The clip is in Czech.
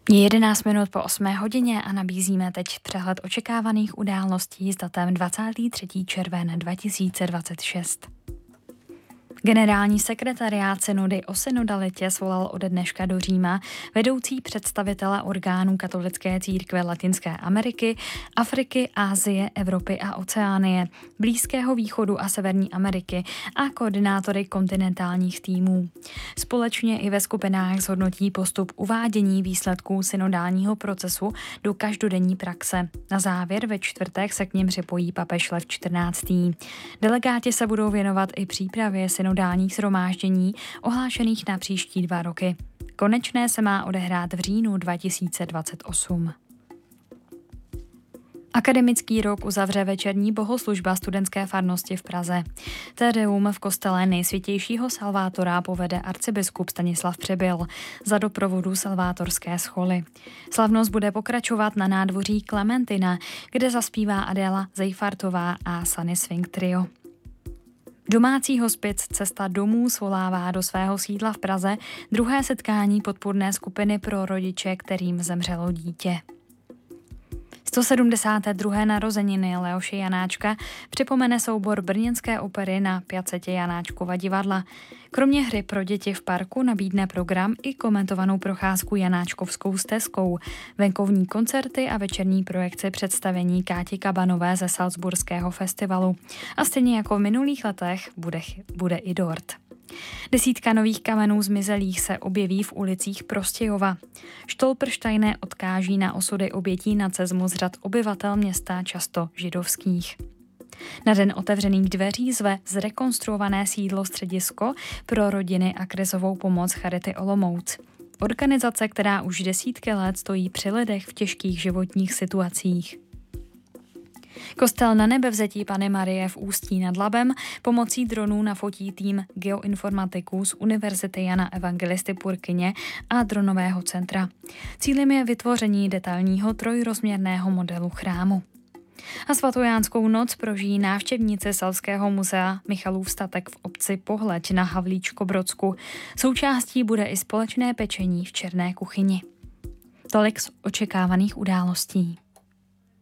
Je 11 minut po 8 hodině a nabízíme teď přehled očekávaných událostí s datem 23. červen 2026. Generální sekretariát synody o synodalitě svolal ode dneška do Říma vedoucí představitele orgánů katolické církve Latinské Ameriky, Afriky, Asie, Evropy a Oceánie, Blízkého východu a Severní Ameriky a koordinátory kontinentálních týmů. Společně i ve skupinách zhodnotí postup uvádění výsledků synodálního procesu do každodenní praxe. Na závěr ve čtvrtek se k nim připojí papež Lev XIV. Delegáti se budou věnovat i přípravě synodálních shromáždění ohlášených na příští 2 roky. Konečné se má odehrát v říjnu 2028. Akademický rok uzavře večerní bohoslužba studentské farnosti v Praze. Tedeum v kostele Nejsvětějšího Salvátora povede arcibiskup Stanislav Přibyl za doprovodu salvátorské scholy. Slavnost bude pokračovat na nádvoří Klementina, kde zaspívá Adéla Seyfartová a Sunny Swing Trio. Domácí hospic Cesta domů svolává do svého sídla v Praze druhé setkání podpůrné skupiny pro rodiče, kterým zemřelo dítě. 172. narozeniny Leoše Janáčka připomene soubor brněnské opery na Piacetě Janáčkova divadla. Kromě hry pro děti v parku nabídne program i komentovanou procházku Janáčkovskou stezkou, venkovní koncerty a večerní projekci představení Káti Kabanové ze Salzburského festivalu. A stejně jako v minulých letech bude i dort. 10 nových kamenů zmizelých se objeví v ulicích Prostějova. Štolperštajné odkáží na osudy obětí nacismu z řad obyvatel města, často židovských. Na den otevřených dveří zve zrekonstruované sídlo Středisko pro rodiny a krizovou pomoc Charity Olomouc. Organizace, která už desítky let stojí při lidech v těžkých životních situacích. Kostel Na Nebevzetí Panny Marie v Ústí nad Labem pomocí dronů nafotí tým geoinformatiků z Univerzity Jana Evangelisty Purkyně a dronového centra. Cílem je vytvoření detailního trojrozměrného modelu chrámu. A svatojánskou noc prožijí návštěvníci Selského muzea Michalův statek v obci Pohleď na Havlíčkobrodsku. Součástí bude i společné pečení v černé kuchyni. Tolik z očekávaných událostí.